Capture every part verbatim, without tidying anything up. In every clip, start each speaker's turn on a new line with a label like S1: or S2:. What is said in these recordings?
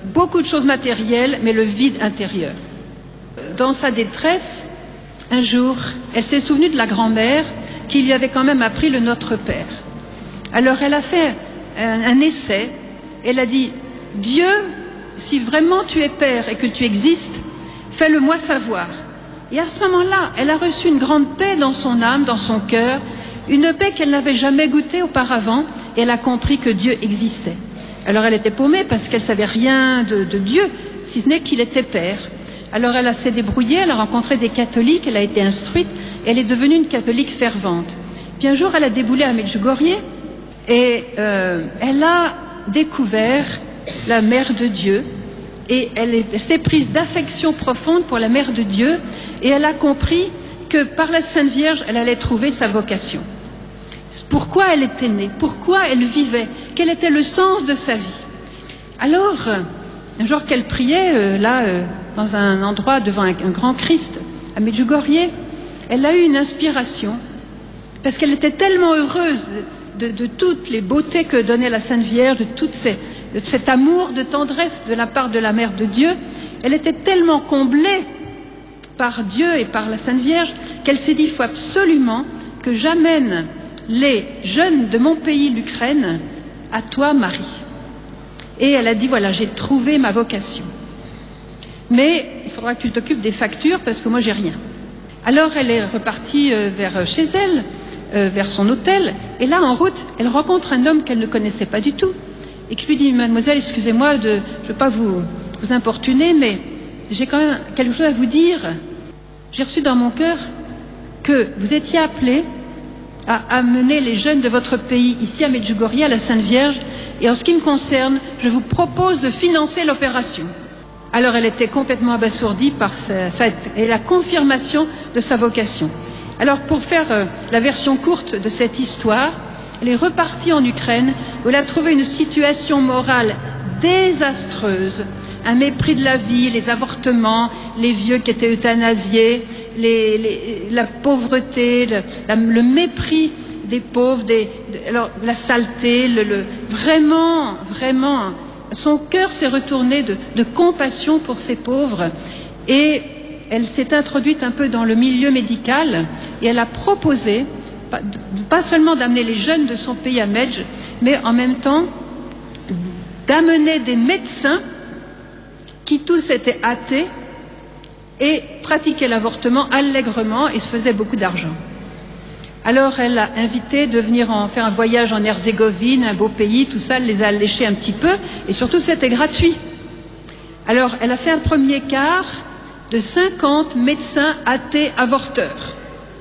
S1: beaucoup de choses matérielles, mais le vide intérieur. Dans sa détresse, un jour, elle s'est souvenue de la grand-mère qui lui avait quand même appris le Notre Père. Alors elle a fait un, un essai, elle a dit « Dieu, si vraiment tu es Père et que tu existes, fais-le-moi savoir ». Et à ce moment-là, elle a reçu une grande paix dans son âme, dans son cœur, une paix qu'elle n'avait jamais goûtée auparavant, et elle a compris que Dieu existait. Alors elle était paumée parce qu'elle ne savait rien de, de Dieu, si ce n'est qu'il était Père. Alors elle s'est débrouillée, elle a rencontré des catholiques, elle a été instruite, et elle est devenue une catholique fervente. Puis un jour, elle a déboulé à Medjugorje, et euh, elle a découvert la Mère de Dieu, et elle, elle s'est prise d'affection profonde pour la Mère de Dieu, et elle a compris que par la Sainte Vierge, elle allait trouver sa vocation. Pourquoi elle était née, pourquoi elle vivait, quel était le sens de sa vie. Alors, un jour qu'elle priait, euh, là, euh, dans un endroit devant un, un grand Christ, à Medjugorje, elle a eu une inspiration, parce qu'elle était tellement heureuse de, de, de toutes les beautés que donnait la Sainte Vierge, de tout ces, de cet amour, de tendresse de la part de la Mère de Dieu. Elle était tellement comblée par Dieu et par la Sainte Vierge qu'elle s'est dit, il faut absolument que j'amène les jeunes de mon pays, l'Ukraine, à toi, Marie. Et elle a dit, voilà, j'ai trouvé ma vocation. Mais il faudra que tu t'occupes des factures parce que moi, j'ai rien. Alors, elle est repartie vers chez elle, euh, vers son hôtel. Et là, en route, elle rencontre un homme qu'elle ne connaissait pas du tout. Et qui lui dit, mademoiselle, excusez-moi, de, je ne veux pas vous, vous importuner, mais j'ai quand même quelque chose à vous dire. J'ai reçu dans mon cœur que vous étiez appelé à amener les jeunes de votre pays ici à Medjugorje, à la Sainte Vierge, et en ce qui me concerne, je vous propose de financer l'opération. Alors elle était complètement abasourdie par sa, sa, et la confirmation de sa vocation. Alors pour faire euh, la version courte de cette histoire, elle est repartie en Ukraine, où elle a trouvé une situation morale désastreuse, un mépris de la vie, les avortements, les vieux qui étaient euthanasiés, les, les, la pauvreté, le, la, le mépris des pauvres, des, de, alors, la saleté, le, le, vraiment, vraiment, son cœur s'est retourné de, de compassion pour ces pauvres, et elle s'est introduite un peu dans le milieu médical, et elle a proposé, pas, pas seulement d'amener les jeunes de son pays à Medj, mais en même temps d'amener des médecins qui tous étaient athées et pratiquaient l'avortement allègrement et se faisaient beaucoup d'argent. Alors elle a invité de venir en faire un voyage en Herzégovine, un beau pays, tout ça, elle les a alléchés un petit peu, et surtout c'était gratuit. Alors elle a fait un premier quart de cinquante médecins athées avorteurs.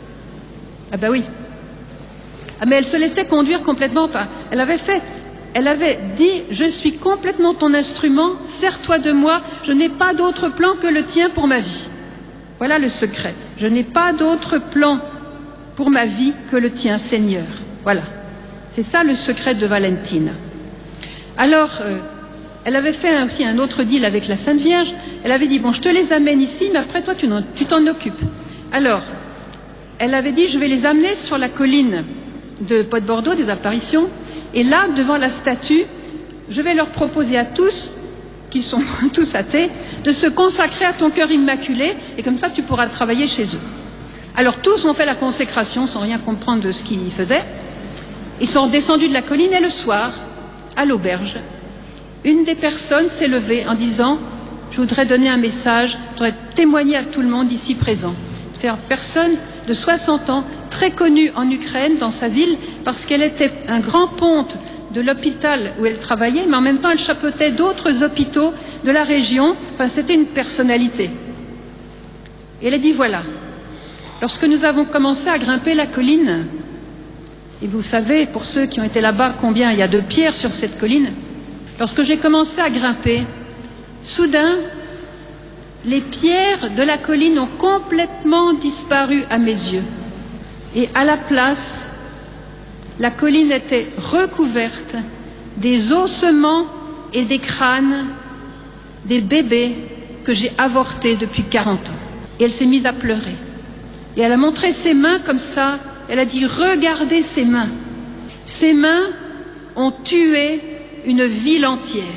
S1: Ah ben oui. Ah mais elle se laissait conduire complètement pas. Elle avait fait, elle avait dit, je suis complètement ton instrument, sers-toi de moi, je n'ai pas d'autre plan que le tien pour ma vie. Voilà le secret. Je n'ai pas d'autre plan pour ma vie que le tien, Seigneur. Voilà. C'est ça le secret de Valentine. Alors, euh, elle avait fait aussi un autre deal avec la Sainte Vierge. Elle avait dit, bon, je te les amène ici, mais après toi, tu t'en occupes. Alors, elle avait dit, je vais les amener sur la colline de Pot-Bordeaux, des apparitions, et là, devant la statue, je vais leur proposer à tous, qui sont tous athées, de se consacrer à ton cœur immaculé, et comme ça, tu pourras travailler chez eux. Alors tous ont fait la consécration sans rien comprendre de ce qu'ils faisaient. Ils sont descendus de la colline et le soir, à l'auberge, une des personnes s'est levée en disant « Je voudrais donner un message, je voudrais témoigner à tout le monde ici présent. » C'est une personne de soixante ans, très connue en Ukraine, dans sa ville, parce qu'elle était un grand ponte de l'hôpital où elle travaillait, mais en même temps elle chapeautait d'autres hôpitaux de la région. Enfin, c'était une personnalité. Et elle a dit « Voilà. » Lorsque nous avons commencé à grimper la colline, et vous savez, pour ceux qui ont été là-bas, combien il y a de pierres sur cette colline, lorsque j'ai commencé à grimper, soudain, les pierres de la colline ont complètement disparu à mes yeux. Et à la place, la colline était recouverte des ossements et des crânes des bébés que j'ai avortés depuis quarante ans. Et elle s'est mise à pleurer. Et elle a montré ses mains comme ça, elle a dit « Regardez ces mains. Ces mains ont tué une ville entière. »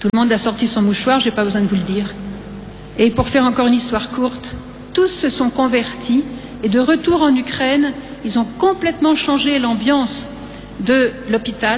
S1: Tout le monde a sorti son mouchoir, je n'ai pas besoin de vous le dire. Et pour faire encore une histoire courte, tous se sont convertis et de retour en Ukraine, ils ont complètement changé l'ambiance de l'hôpital.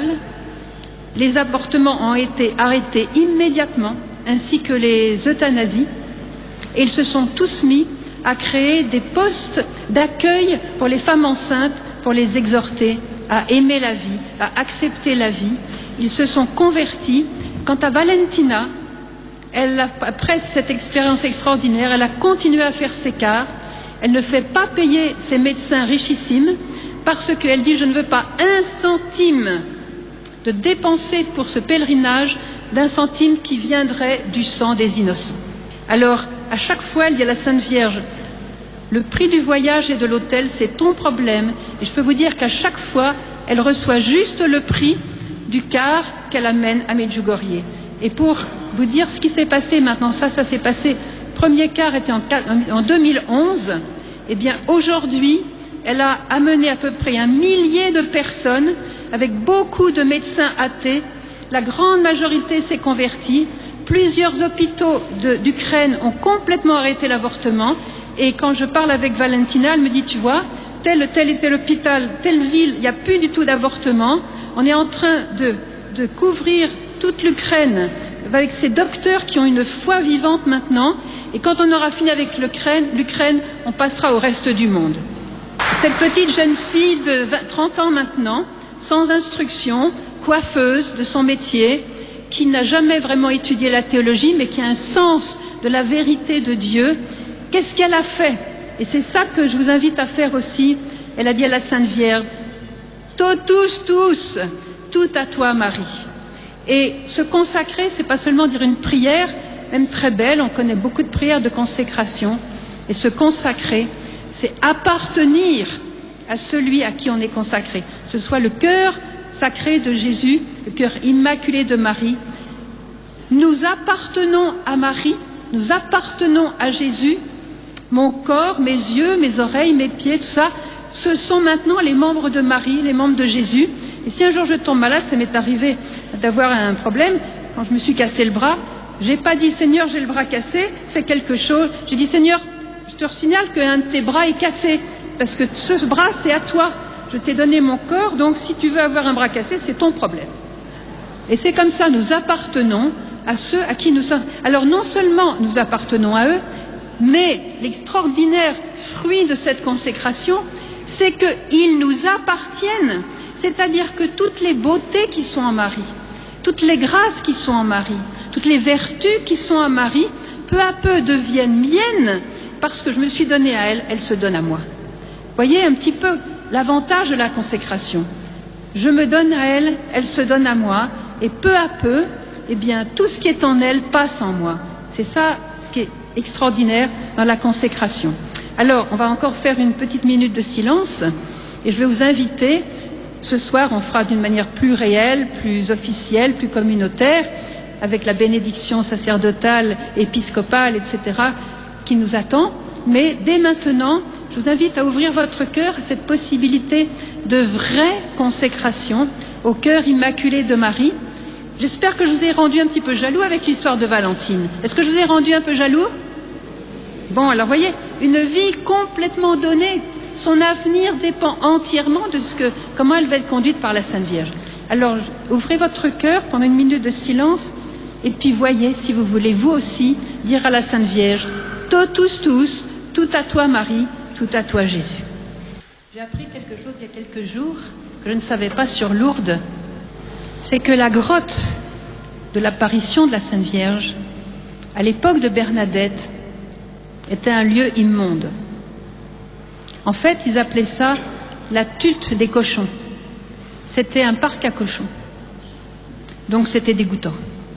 S1: Les avortements ont été arrêtés immédiatement, ainsi que les euthanasies. Et ils se sont tous mis à créer des postes d'accueil pour les femmes enceintes, pour les exhorter à aimer la vie, à accepter la vie. Ils se sont convertis. Quant à Valentina, elle a, après cette expérience extraordinaire, elle a continué à faire ses quarts. Elle ne fait pas payer ses médecins richissimes parce qu'elle dit « je ne veux pas un centime de dépenser pour ce pèlerinage d'un centime qui viendrait du sang des innocents ». Alors, à chaque fois, elle dit à la Sainte Vierge « le prix du voyage et de l'hôtel, c'est ton problème ». Et je peux vous dire qu'à chaque fois, elle reçoit juste le prix du car qu'elle amène à Medjugorje. Et pour vous dire ce qui s'est passé maintenant, ça, ça s'est passé, le premier car était en, en deux mille onze, et bien aujourd'hui, elle a amené à peu près un millier de personnes, avec beaucoup de médecins athées. La grande majorité s'est convertie. Plusieurs hôpitaux d'Ukraine ont complètement arrêté l'avortement. Et quand je parle avec Valentina, elle me dit, tu vois, tel, tel et tel hôpital, telle ville, il n'y a plus du tout d'avortement. On est en train de, de couvrir toute l'Ukraine avec ces docteurs qui ont une foi vivante maintenant. Et quand on aura fini avec l'Ukraine, l'Ukraine, on passera au reste du monde. Cette petite jeune fille de trente ans maintenant, sans instruction, coiffeuse de son métier, qui n'a jamais vraiment étudié la théologie, mais qui a un sens de la vérité de Dieu, qu'est-ce qu'elle a fait? Et c'est ça que je vous invite à faire aussi. Elle a dit à la Sainte Vierge, totus tous, tout à toi Marie. Et se consacrer, c'est pas seulement dire une prière, même très belle, on connaît beaucoup de prières de consécration, et se consacrer, c'est appartenir à celui à qui on est consacré, que ce soit le cœur sacré de Jésus, le cœur immaculé de Marie. Nous appartenons à Marie, nous appartenons à Jésus. Mon corps, mes yeux, mes oreilles, mes pieds, tout ça, ce sont maintenant les membres de Marie, les membres de Jésus. Et si un jour je tombe malade, ça m'est arrivé d'avoir un problème, quand je me suis cassé le bras, j'ai pas dit Seigneur, j'ai le bras cassé, fais quelque chose. J'ai dit Seigneur, je te signale qu'un de tes bras est cassé, parce que ce bras c'est à toi. Je t'ai donné mon corps, donc si tu veux avoir un bras cassé, c'est ton problème. Et c'est comme ça, nous appartenons à ceux à qui nous sommes. Alors non seulement nous appartenons à eux, mais l'extraordinaire fruit de cette consécration, c'est qu'ils nous appartiennent. C'est-à-dire que toutes les beautés qui sont en Marie, toutes les grâces qui sont en Marie, toutes les vertus qui sont en Marie, peu à peu deviennent miennes, parce que je me suis donnée à elle, elle se donne à moi. Voyez un petit peu l'avantage de la consécration. Je me donne à elle, elle se donne à moi, et peu à peu, eh bien, tout ce qui est en elle passe en moi. C'est ça ce qui est extraordinaire dans la consécration. Alors, on va encore faire une petite minute de silence, et je vais vous inviter, ce soir, on fera d'une manière plus réelle, plus officielle, plus communautaire, avec la bénédiction sacerdotale, épiscopale, et cetera, qui nous attend. Mais dès maintenant, je vous invite à ouvrir votre cœur à cette possibilité de vraie consécration au cœur immaculé de Marie. J'espère que je vous ai rendu un petit peu jaloux avec l'histoire de Valentine. Est-ce que je vous ai rendu un peu jaloux? Bon, alors voyez, une vie complètement donnée. Son avenir dépend entièrement de ce que, comment elle va être conduite par la Sainte Vierge. Alors, ouvrez votre cœur pendant une minute de silence et puis voyez, si vous voulez, vous aussi, dire à la Sainte Vierge, totus tous, tout à toi Marie, tout à toi Jésus. J'ai appris quelque chose il y a quelques jours que je ne savais pas sur Lourdes. C'est que la grotte de l'apparition de la Sainte Vierge, à l'époque de Bernadette, était un lieu immonde. En fait, ils appelaient ça la tute des cochons. C'était un parc à cochons. Donc c'était dégoûtant.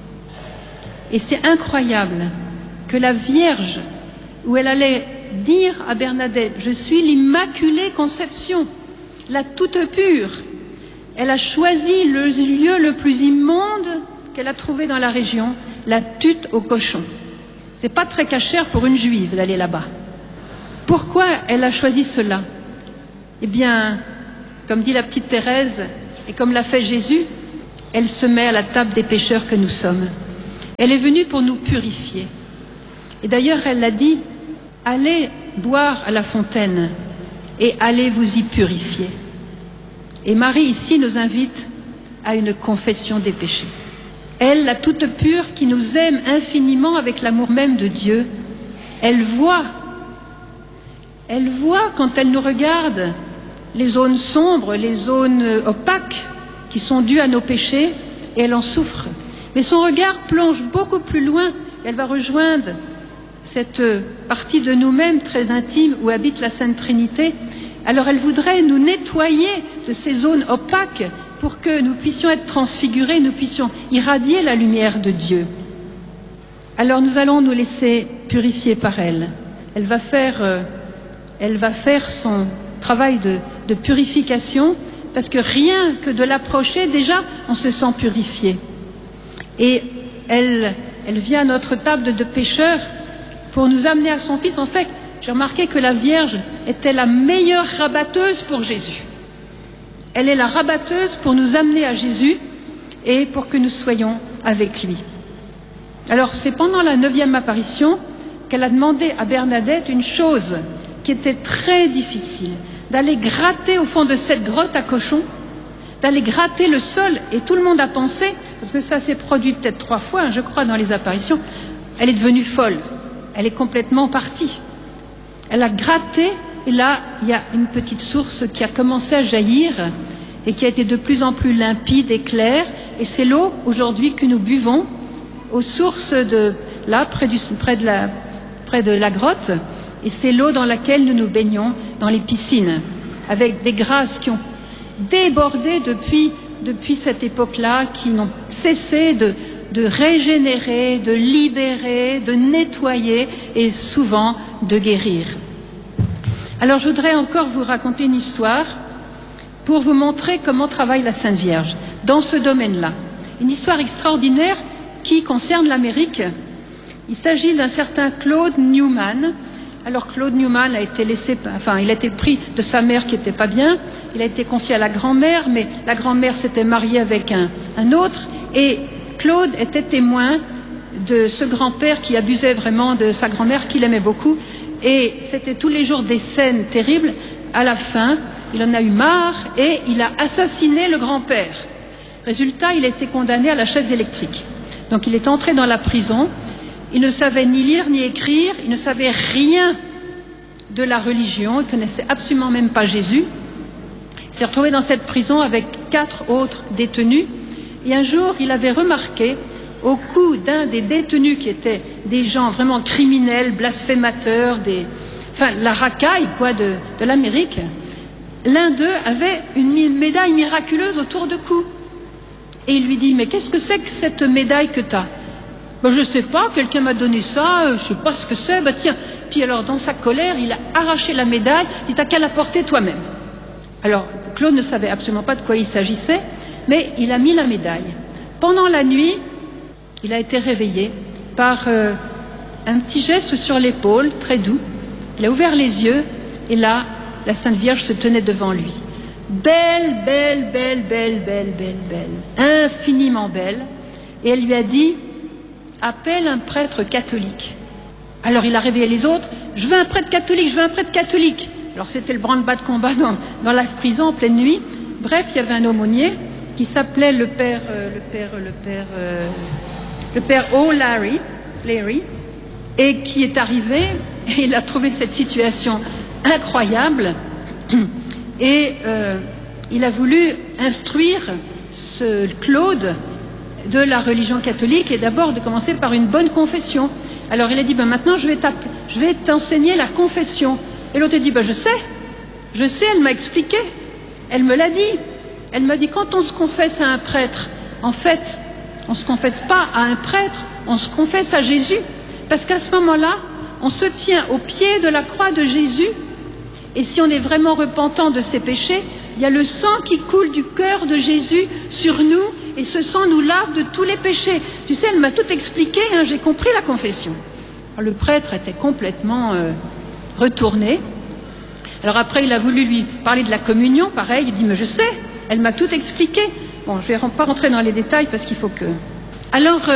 S1: Et c'est incroyable que la Vierge, où elle allait dire à Bernadette, je suis l'Immaculée Conception, la toute pure, elle a choisi le lieu le plus immonde qu'elle a trouvé dans la région, la tute aux cochons. C'est pas très cachère pour une juive d'aller là-bas. Pourquoi elle a choisi cela? Eh bien, comme dit la petite Thérèse, et comme l'a fait Jésus, elle se met à la table des pécheurs que nous sommes. Elle est venue pour nous purifier. Et d'ailleurs, elle l'a dit, allez boire à la fontaine et allez vous y purifier. Et Marie ici nous invite à une confession des péchés. Elle, la toute pure, qui nous aime infiniment avec l'amour même de Dieu, elle voit, elle voit quand elle nous regarde les zones sombres, les zones opaques qui sont dues à nos péchés, et elle en souffre. Mais son regard plonge beaucoup plus loin, elle va rejoindre cette partie de nous-mêmes très intime où habite la Sainte Trinité. Alors elle voudrait nous nettoyer de ces zones opaques pour que nous puissions être transfigurés, nous puissions irradier la lumière de Dieu. Alors nous allons nous laisser purifier par elle. Elle va faire, euh, elle va faire son travail de, de purification, parce que rien que de l'approcher, déjà, on se sent purifié. Et elle, elle vient à notre table de pécheurs pour nous amener à son Fils. En fait, j'ai remarqué que la Vierge était la meilleure rabatteuse pour Jésus. Elle est la rabatteuse pour nous amener à Jésus et pour que nous soyons avec lui. Alors, c'est pendant la neuvième apparition qu'elle a demandé à Bernadette une chose qui était très difficile, d'aller gratter au fond de cette grotte à cochons, d'aller gratter le sol, et tout le monde a pensé, parce que ça s'est produit peut-être trois fois, hein, je crois, dans les apparitions, elle est devenue folle, elle est complètement partie. Elle a gratté, et là, il y a une petite source qui a commencé à jaillir, et qui a été de plus en plus limpide et claire, et c'est l'eau, aujourd'hui, que nous buvons, aux sources de, là, près, du, près, de la, près de la grotte, et c'est l'eau dans laquelle nous nous baignons dans les piscines, avec des grâces qui ont débordé depuis, depuis cette époque-là, qui n'ont cessé de, de régénérer, de libérer, de nettoyer et souvent de guérir. Alors je voudrais encore vous raconter une histoire pour vous montrer comment travaille la Sainte Vierge dans ce domaine-là. Une histoire extraordinaire qui concerne l'Amérique. Il s'agit d'un certain Claude Newman. Alors Claude Newman a été laissé, enfin il a été pris de sa mère qui n'était pas bien, il a été confié à la grand-mère, mais la grand-mère s'était mariée avec un, un autre, et Claude était témoin de ce grand-père qui abusait vraiment de sa grand-mère, qu'il aimait beaucoup, et c'était tous les jours des scènes terribles. À la fin, il en a eu marre et il a assassiné le grand-père. Résultat, il a été condamné à la chaise électrique. Donc il est entré dans la prison. Il ne savait ni lire ni écrire, il ne savait rien de la religion, il ne connaissait absolument même pas Jésus. Il s'est retrouvé dans cette prison avec quatre autres détenus, et un jour il avait remarqué au cou d'un des détenus, qui étaient des gens vraiment criminels, blasphémateurs, des, enfin la racaille quoi de, de l'Amérique, l'un d'eux avait une médaille miraculeuse autour du cou. Et il lui dit, mais qu'est-ce que c'est que cette médaille que tu as? Ben, je sais pas, quelqu'un m'a donné ça, euh, je sais pas ce que c'est, ben tiens. Puis alors, dans sa colère, il a arraché la médaille, il dit, t'as qu'à la porter toi-même. Alors, Claude ne savait absolument pas de quoi il s'agissait, mais il a mis la médaille. Pendant la nuit, il a été réveillé par euh, un petit geste sur l'épaule, très doux. Il a ouvert les yeux, et là, la Sainte Vierge se tenait devant lui. Belle, belle, belle, belle, belle, belle, belle, infiniment belle. Et elle lui a dit, appelle un prêtre catholique. Alors il a réveillé les autres, je veux un prêtre catholique, je veux un prêtre catholique. Alors c'était le branle-bas de combat dans, dans la prison en pleine nuit. Bref, il y avait un aumônier qui s'appelait le père, euh, le père, le père, euh, le père O'Larry, Larry, et qui est arrivé, et il a trouvé cette situation incroyable, et euh, il a voulu instruire ce Claude de la religion catholique, et d'abord de commencer par une bonne confession. Alors il a dit, ben maintenant je vais, je vais t'enseigner la confession. Et l'autre a dit, ben je sais, je sais, elle m'a expliqué, elle me l'a dit. Elle m'a dit, quand on se confesse à un prêtre, en fait, on ne se confesse pas à un prêtre, on se confesse à Jésus. Parce qu'à ce moment-là, on se tient au pied de la croix de Jésus, et si on est vraiment repentant de ses péchés, il y a le sang qui coule du cœur de Jésus sur nous, et ce sang nous lave de tous les péchés. Tu sais, elle m'a tout expliqué, hein, j'ai compris la confession. Alors, le prêtre était complètement euh, retourné. Alors après, il a voulu lui parler de la communion, pareil, il dit, mais je sais, elle m'a tout expliqué. Bon, je ne vais pas rentrer dans les détails parce qu'il faut que... Alors, euh,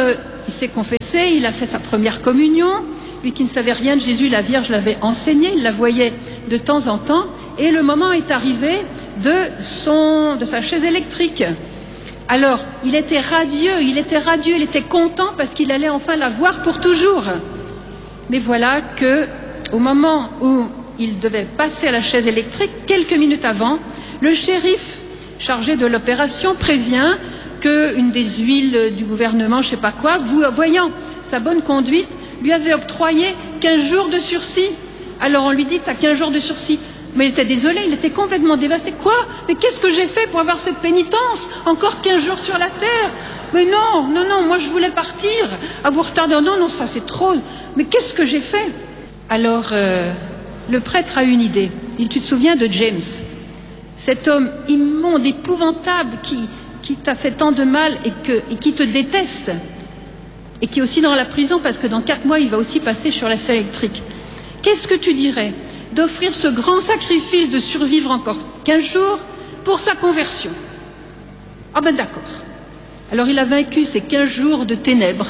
S1: il s'est confessé, il a fait sa première communion. Lui qui ne savait rien de Jésus, la Vierge l'avait enseigné, il la voyait de temps en temps. Et le moment est arrivé de, son, de sa chaise électrique. Alors, il était radieux, il était radieux, il était content parce qu'il allait enfin la voir pour toujours. Mais voilà que, au moment où il devait passer à la chaise électrique, quelques minutes avant, le shérif chargé de l'opération prévient qu'une des huiles du gouvernement, je ne sais pas quoi, voyant sa bonne conduite, lui avait octroyé quinze jours de sursis. Alors on lui dit, t'as quinze jours de sursis. Mais il était désolé, il était complètement dévasté. Quoi? Mais qu'est-ce que j'ai fait pour avoir cette pénitence? Encore quinze jours sur la terre? Mais non, non, non, moi je voulais partir. À vous retarder, non, non, ça c'est trop. Mais qu'est-ce que j'ai fait? Alors, euh, le prêtre a une idée. Il, tu te souviens de James, cet homme immonde, épouvantable, qui, qui t'a fait tant de mal et, que, et qui te déteste, et qui est aussi dans la prison parce que dans quatre mois, il va aussi passer sur la selle électrique. Qu'est-ce que tu dirais d'offrir ce grand sacrifice de survivre encore quinze jours pour sa conversion? Ah ben d'accord. Alors il a vaincu ces quinze jours de ténèbres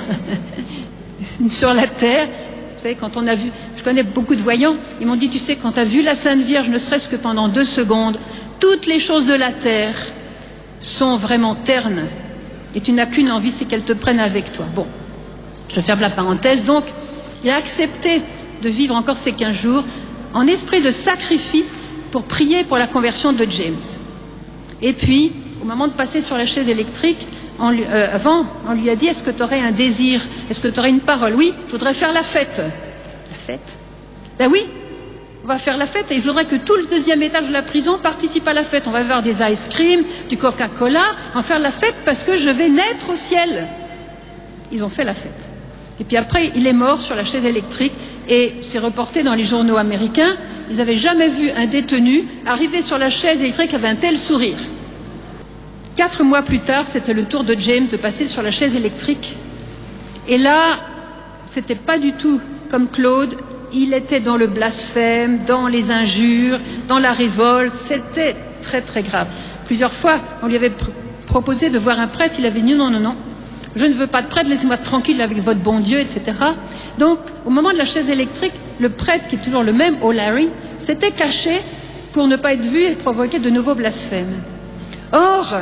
S1: sur la terre. Vous savez, quand on a vu, je connais beaucoup de voyants, ils m'ont dit, tu sais, quand tu as vu la Sainte Vierge, ne serait-ce que pendant deux secondes, toutes les choses de la terre sont vraiment ternes. Et tu n'as qu'une envie, c'est qu'elles te prennent avec toi. Bon, je ferme la parenthèse. Donc, il a accepté de vivre encore ces quinze jours en esprit de sacrifice pour prier pour la conversion de James. Et puis, au moment de passer sur la chaise électrique, on lui, euh, avant, on lui a dit, est-ce que tu aurais un désir? Est-ce que tu aurais une parole? Oui, je voudrais faire la fête. La fête? Ben oui, on va faire la fête et je voudrais que tout le deuxième étage de la prison participe à la fête. On va avoir des ice cream, du Coca-Cola, on va faire la fête parce que je vais naître au ciel. Ils ont fait la fête. Et puis après, il est mort sur la chaise électrique et c'est reporté dans les journaux américains. Ils n'avaient jamais vu un détenu arriver sur la chaise électrique avec un tel sourire. Quatre mois plus tard, c'était le tour de James de passer sur la chaise électrique. Et là, c'était pas du tout comme Claude. Il était dans le blasphème, dans les injures, dans la révolte. C'était très très grave. Plusieurs fois, on lui avait pr proposé de voir un prêtre. Il avait dit non, non, non. Je ne veux pas de prêtre, laissez-moi tranquille avec votre bon Dieu, et cetera. Donc, au moment de la chaise électrique, le prêtre, qui est toujours le même, O'Larry, s'était caché pour ne pas être vu et provoquer de nouveaux blasphèmes. Or,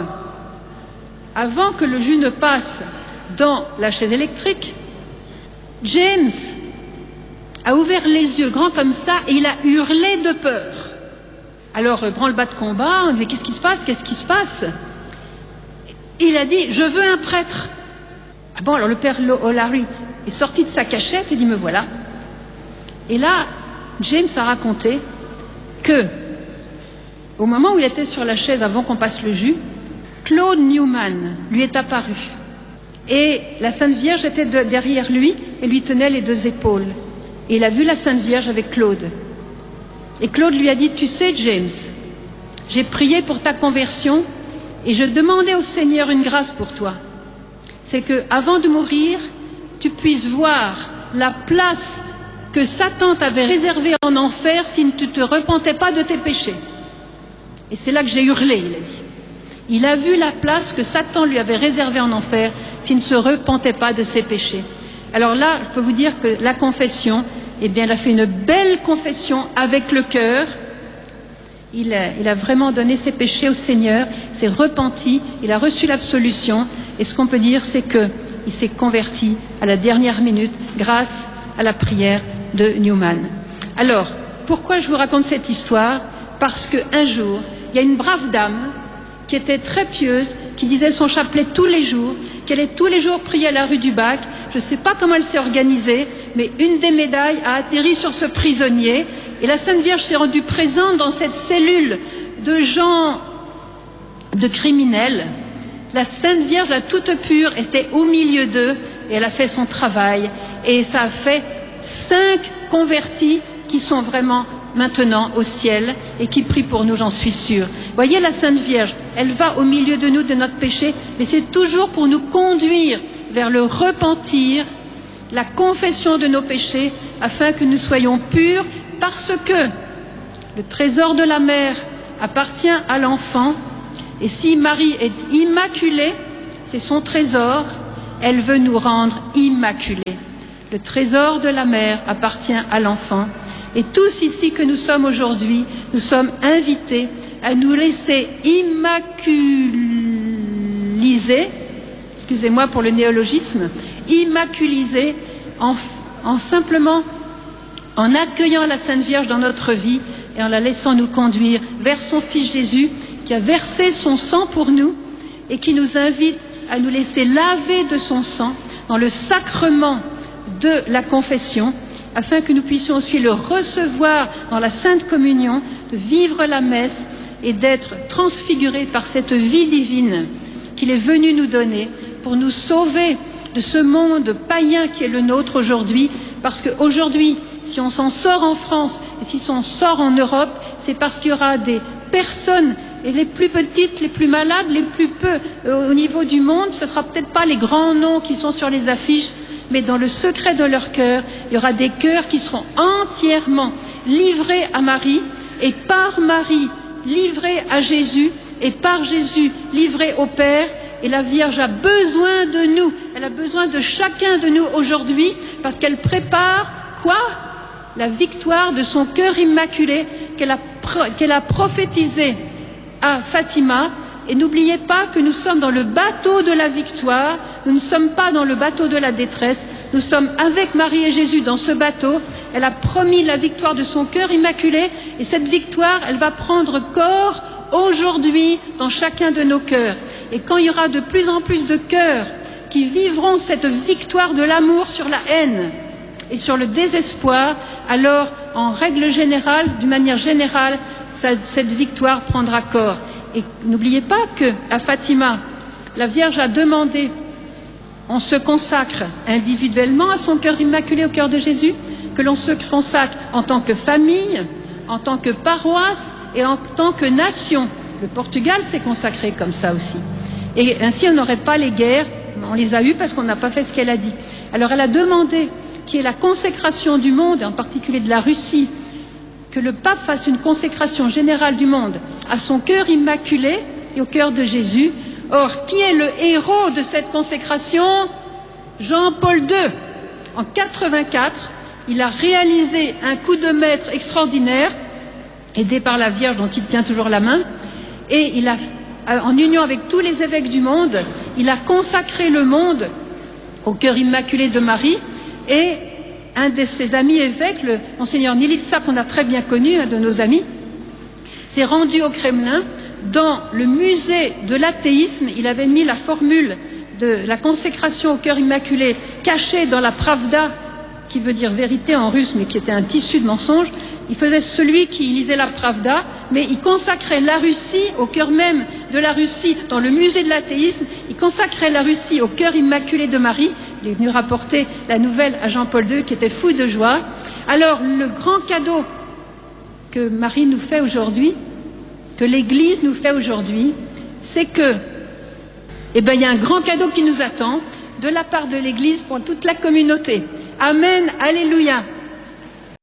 S1: avant que le jus ne passe dans la chaise électrique, James a ouvert les yeux grands comme ça et il a hurlé de peur. Alors, branle-bas de combat, on dit, mais qu'est-ce qui se passe? Qu'est-ce qui se passe? Il a dit, je veux un prêtre. Ah bon, alors le père O'Larry est sorti de sa cachette et dit, me voilà. Et là, James a raconté que, au moment où il était sur la chaise avant qu'on passe le jus, Claude Newman lui est apparu. Et la Sainte Vierge était de, derrière lui et lui tenait les deux épaules. Et il a vu la Sainte Vierge avec Claude. Et Claude lui a dit, tu sais James, j'ai prié pour ta conversion et je demandais au Seigneur une grâce pour toi. C'est que avant de mourir, tu puisses voir la place que Satan t'avait réservée en enfer si tu ne te repentais pas de tes péchés. Et c'est là que j'ai hurlé, il a dit. Il a vu la place que Satan lui avait réservée en enfer s'il ne se repentait pas de ses péchés. Alors là, je peux vous dire que la confession, eh bien, il a fait une belle confession avec le cœur. Il a, il a vraiment donné ses péchés au Seigneur, s'est repenti, il a reçu l'absolution. Et ce qu'on peut dire, c'est qu'il s'est converti à la dernière minute grâce à la prière de Newman. Alors, pourquoi je vous raconte cette histoire? Parce qu'un jour, il y a une brave dame qui était très pieuse, qui disait son chapelet tous les jours, qui allait tous les jours prier à la rue du Bac. Je ne sais pas comment elle s'est organisée, mais une des médailles a atterri sur ce prisonnier. Et la Sainte Vierge s'est rendue présente dans cette cellule de gens, de criminels. La Sainte Vierge, la toute pure, était au milieu d'eux et elle a fait son travail. Et ça a fait cinq convertis qui sont vraiment maintenant au ciel et qui prient pour nous, j'en suis sûre. Voyez, la Sainte Vierge, elle va au milieu de nous, de notre péché, mais c'est toujours pour nous conduire vers le repentir, la confession de nos péchés, afin que nous soyons purs, parce que le trésor de la mère appartient à l'enfant, et si Marie est immaculée, c'est son trésor, elle veut nous rendre immaculés. Le trésor de la mère appartient à l'enfant. Et tous ici que nous sommes aujourd'hui, nous sommes invités à nous laisser immaculiser, excusez-moi pour le néologisme, immaculiser en, en simplement en accueillant la Sainte Vierge dans notre vie et en la laissant nous conduire vers son Fils Jésus qui a versé son sang pour nous et qui nous invite à nous laisser laver de son sang dans le sacrement de la confession, afin que nous puissions aussi le recevoir dans la Sainte Communion, de vivre la messe et d'être transfigurés par cette vie divine qu'il est venu nous donner pour nous sauver de ce monde païen qui est le nôtre aujourd'hui, parce qu'aujourd'hui, si on s'en sort en France et si on sort en Europe, c'est parce qu'il y aura des personnes, et les plus petites, les plus malades, les plus peu euh, au niveau du monde, ce ne sera peut-être pas les grands noms qui sont sur les affiches, mais dans le secret de leur cœur, il y aura des cœurs qui seront entièrement livrés à Marie, et par Marie, livrés à Jésus, et par Jésus, livrés au Père. Et la Vierge a besoin de nous, elle a besoin de chacun de nous aujourd'hui, parce qu'elle prépare quoi? La victoire de son cœur immaculé qu'elle a, qu'elle a prophétisé à Fatima. Et n'oubliez pas que nous sommes dans le bateau de la victoire, nous ne sommes pas dans le bateau de la détresse, nous sommes avec Marie et Jésus dans ce bateau. Elle a promis la victoire de son cœur immaculé, et cette victoire, elle va prendre corps aujourd'hui dans chacun de nos cœurs. Et quand il y aura de plus en plus de cœurs qui vivront cette victoire de l'amour sur la haine et sur le désespoir, alors en règle générale, d'une manière générale, ça, cette victoire prendra corps. Et n'oubliez pas qu'à Fatima, la Vierge a demandé, on se consacre individuellement à son cœur immaculé, au cœur de Jésus, que l'on se consacre en tant que famille, en tant que paroisse et en tant que nation. Le Portugal s'est consacré comme ça aussi. Et ainsi, on n'aurait pas les guerres, on les a eues parce qu'on n'a pas fait ce qu'elle a dit. Alors elle a demandé qu'il y ait la consécration du monde, et en particulier de la Russie, que le pape fasse une consécration générale du monde à son cœur immaculé et au cœur de Jésus. Or, qui est le héros de cette consécration? Jean-Paul deux. En quatre-vingt-quatre, il a réalisé un coup de maître extraordinaire, aidé par la Vierge dont il tient toujours la main, et il a, en union avec tous les évêques du monde, il a consacré le monde au cœur immaculé de Marie. Et un de ses amis évêques, le monseigneur Nilitsa, qu'on a très bien connu, un de nos amis, s'est rendu au Kremlin. Dans le musée de l'athéisme, il avait mis la formule de la consécration au cœur immaculé cachée dans la Pravda, qui veut dire vérité en russe, mais qui était un tissu de mensonge. Il faisait celui qui lisait la Pravda, mais il consacrait la Russie, au cœur même de la Russie, dans le musée de l'athéisme, il consacrait la Russie au cœur immaculé de Marie. Il est venu rapporter la nouvelle à Jean-Paul deux, qui était fou de joie. Alors, le grand cadeau que Marie nous fait aujourd'hui, que l'Église nous fait aujourd'hui, c'est que, eh ben, il y a un grand cadeau qui nous attend de la part de l'Église pour toute la communauté. Amen, alléluia.